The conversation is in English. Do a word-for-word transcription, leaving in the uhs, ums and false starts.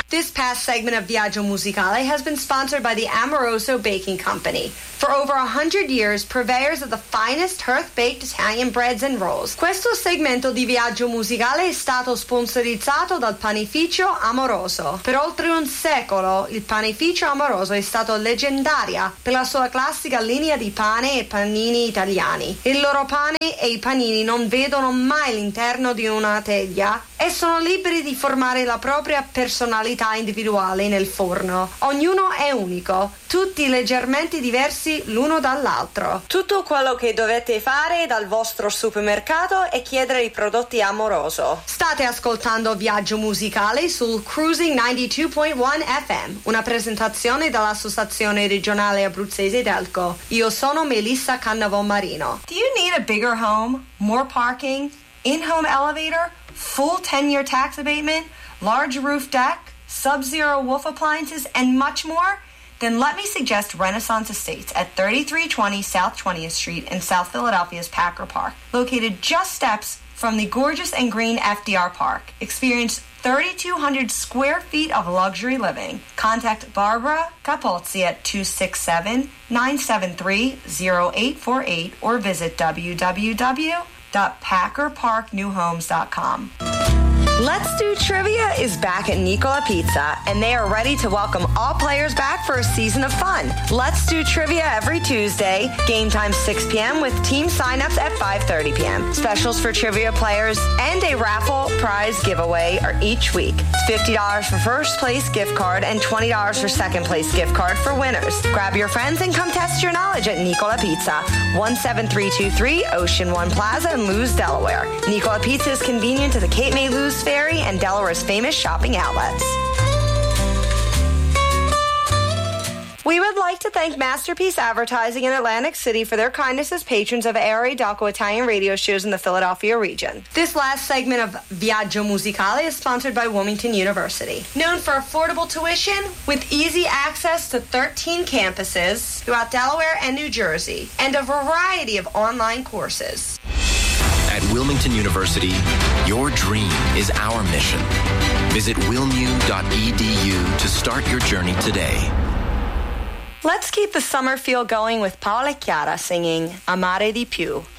This past segment of Viaggio Musicale has been sponsored by the Amoroso Baking Company. For over a hundred years, purveyors of the finest hearth-baked Italian breads and rolls. Questo segmento di Viaggio Musicale è stato sponsorizzato dal panificio Amoroso. Per oltre un secolo, il panificio Amoroso è stato leggendaria per la sua classica linea di pane e panini italiani. Il loro pane e i panini non vedono mai l'interno di una teglia e sono liberi di formare la propria personalità individuale nel forno. Ognuno è unico, tutti leggermente diversi l'uno dall'altro. Tutto quello che dovete fare dal vostro supermercato è chiedere i prodotti Amoroso. State ascoltando Viaggio Musicale sul Cruising novantadue virgola uno F M, una presentazione dall'Associazione Regionale Abruzzese Delco. Io sono Melissa Cannavò Marino. Do you need a bigger home, more parking, in-home elevator, full ten-year tax abatement, large roof deck, sub-zero wolf appliances, and much more? Then let me suggest Renaissance Estates at thirty-three twenty South twentieth Street in South Philadelphia's Packer Park, located just steps from the gorgeous and green F D R Park. Experience thirty-two hundred square feet of luxury living. Contact Barbara Capozzi at two six seven, nine seven three, zero eight four eight or visit w w w dot packer park new homes dot com. Let's Do Trivia is back at Nicola Pizza, and they are ready to welcome all players back for a season of fun. Let's Do Trivia every Tuesday, game time six p.m. with team signups at five thirty p.m. Specials for trivia players and a raffle prize giveaway are each week. It's fifty dollars for first place gift card and twenty dollars for second place gift card for winners. Grab your friends and come test your knowledge at Nicola Pizza, one seven three two three Ocean One Plaza in Lewes, Delaware. Nicola Pizza is convenient to the Cape May Lewes Ferry and Delaware's famous shopping outlets. We would like to thank Masterpiece Advertising in Atlantic City for their kindness as patrons of A R A Delco Italian radio shows in the Philadelphia region. This last segment of Viaggio Musicale is sponsored by Wilmington University. Known for affordable tuition with easy access to thirteen campuses throughout Delaware and New Jersey, and a variety of online courses. At Wilmington University, your dream is our mission. Visit wilmu dot e d u to start your journey today. Let's keep the summer feel going with Paola Chiara singing Amare di più.